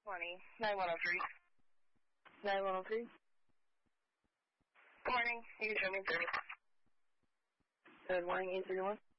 Morning, 9103. 9103. Good morning, you can show me through. Good morning, 831.